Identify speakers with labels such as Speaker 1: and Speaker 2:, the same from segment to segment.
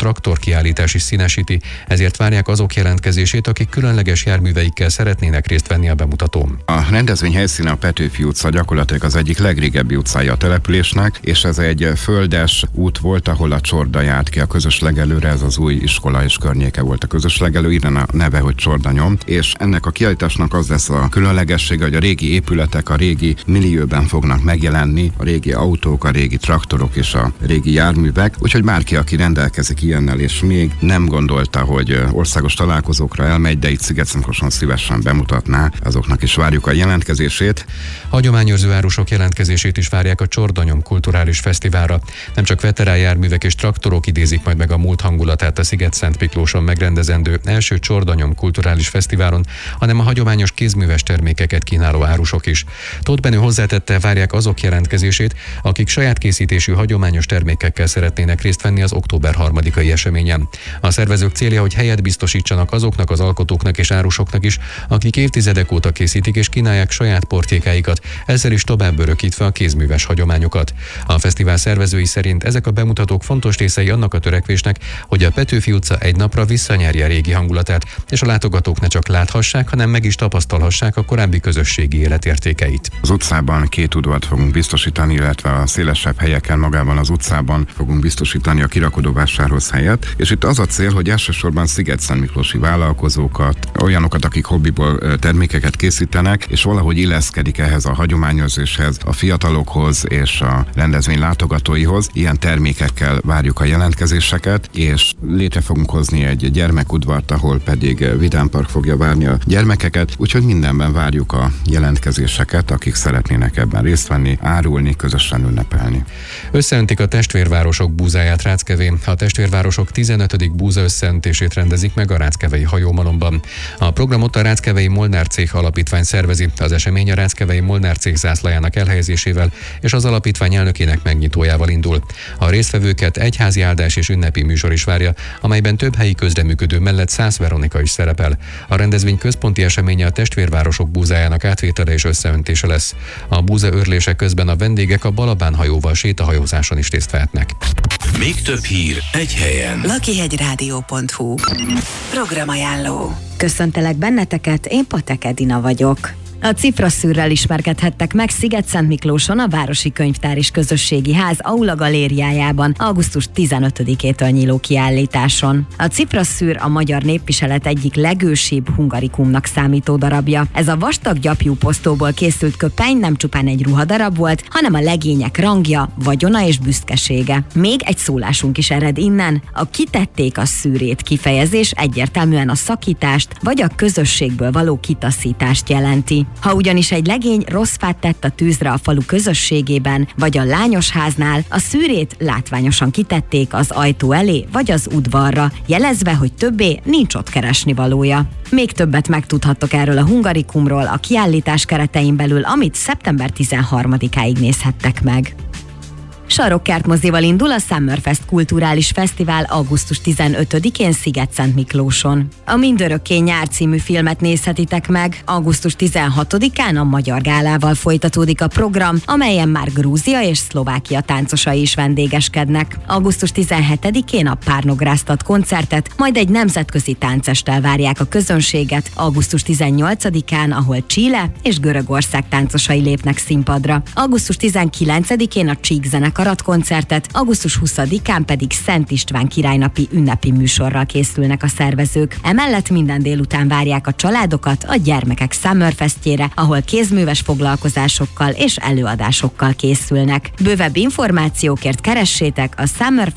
Speaker 1: traktorkiállítás is színesíti, ezért várják azok jelentkezését, akik különleges járműveikkel szeretnének részt venni a bemutatón.
Speaker 2: A rendezvény helyszíne a Petőfi utca, gyakorlatilag az egyik legrégebbi utcája a településnek, és ez egy földes út volt, ahol a Csorda járt ki a közös legelőre, ez az új iskola és környéke volt a közös legelő, innen a neve, hogy Csordanyom, és ennek a kiállításnak az lesz a különlegessége, hogy a régi épületek a régi millióben fognak megjelenni, a régi autók, a régi traktorok és a régi járművek, úgyhogy bárki, aki rendelkezik ilyennel, és még nem gondolta, hogy országos találkozókra elmegy, de itt Sziget-Szentmiklóson szívesen bemutatná, azoknak is várjuk a jelentkezését.
Speaker 1: Hagyományőrző árusok jelentkezését is várják a Csordanyom kulturális fesztiválra. Nem csak veterán járművek és traktorok idézik majd meg a múlt hangulatát a Sziget-Szentmiklóson megrendezendő első Csordanyom kulturális fesztiválon, hanem a hagyományos kézműves termékeket kínáló árusok is. Tóth Benő hozzátette, várják azok jelentkezését, akik saját készítésű hagyományos termékekkel szeretnének részt venni az október 3-ai eseményen. A szervezők célja, hogy helyet biztosítsanak azoknak az alkotóknak és árusoknak is, akik évtizedek óta készítik és kínálják saját portékáikat, ezzel is tovább örökítve a kézműves hagyományokat. A fesztivál szervezői szerint ezek a bemutatók fontos részei annak a törekvésnek, hogy a Petőfi utca egy napra visszanyerje a régi hangulatát, és a látogatók ne csak láthassák, hanem meg is tapasztalhassák a korábbi közösségi életértékeit.
Speaker 2: Az utcában 2 udvart fogunk biztosítani, illetve a szélesebb helyeken magában az utcában fogunk biztosítani a kirakodóvásárhoz helyet, és itt az a cél, hogy elsősorban sziget-szentmiklósi vállalkozókat, olyanokat, akik hobbiból termékeket készítenek, és valahogy illeszkedik ehhez a hagyományőrzéshez, a fiatalokhoz és a rendezvény látogatóihoz. Ilyen termékekkel várjuk a jelentkezéseket, és létre fogunk hozni egy gyermekudvart, ahol pedig vidámpark fogja várni a gyermekeket, úgyhogy mindenben várjuk a jelentkezéseket, akik szeretnének ebben részt venni, árulni, közösen ünnepelni.
Speaker 1: Összeöntik a testvérvárosok búzáját Ráckevén. A testvérvárosok 15. búza összeöntését rendezik meg a ráckevei hajómalomban. A programot a Ráckevei Molnár Cég alapítvány szervezi. Az esemény a Ráckevei Molnár Cég zászlajának elhelyezésével és az alapítvány elnökének megnyitójával indul. A résztvevőket egyházi áldás és ünnepi műsor is várja, amelyben több helyi közreműködő mellett Szász Veronika is szerepel. A rendezvény központi eseménye a testvérvárosok búzájának átvétele és összeöntése lesz. A búza őrlése közben a vendégek a Balabán hajóval sétahajózáson is részt vehetnek.
Speaker 3: Még több hír egy helyen.
Speaker 4: lakihegyradio.hu Programajánló.
Speaker 5: Köszöntelek benneteket, én Patek Edina vagyok. A cifraszűrrel ismerkedhettek meg Sziget-Szentmiklóson a Városi Könyvtár és Közösségi Ház Aula galériájában augusztus 15-től nyíló kiállításon. A cifraszűr a magyar népviselet egyik legősibb hungarikumnak számító darabja. Ez a vastag gyapjú posztóból készült köpeny nem csupán egy ruhadarab volt, hanem a legények rangja, vagyona és büszkesége. Még egy szólásunk is ered innen. A kitették a szűrét kifejezés egyértelműen a szakítást vagy a közösségből való kitaszítást jelenti. Ha ugyanis egy legény rossz fát tett a tűzre a falu közösségében, vagy a lányosháznál, a szűrét látványosan kitették az ajtó elé, vagy az udvarra, jelezve, hogy többé nincs ott keresnivalója. Még többet megtudhattok erről a hungarikumról a kiállítás keretein belül, amit szeptember 13-áig nézhettek meg. Sarokkertmozival indul a Summerfest kulturális fesztivál augusztus 15-én Sziget-Szentmiklóson. A Mindörökké nyár című filmet nézhetitek meg. Augusztus 16-án a Magyar Gálával folytatódik a program, amelyen már Grúzia és Szlovákia táncosai is vendégeskednek. Augusztus 17-én a Párnográztat koncertet, majd egy nemzetközi táncesttel várják a közönséget. Augusztus 18-án, ahol Chile és Görögország táncosai lépnek színpadra. Augusztus 19-én a Csík zenekarat koncertet, augusztus 20-án pedig Szent István királynapi ünnepi műsorral készülnek a szervezők. Emellett minden délután várják a családokat a gyermekek Summerfestjére, ahol kézműves foglalkozásokkal és előadásokkal készülnek. Bővebb információkért keressétek a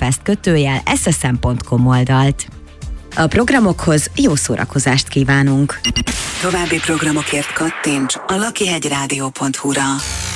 Speaker 5: summerfest_ssm.com oldalt. A programokhoz jó szórakozást kívánunk!
Speaker 4: További programokért kattints a lakihegyradio.hu-ra.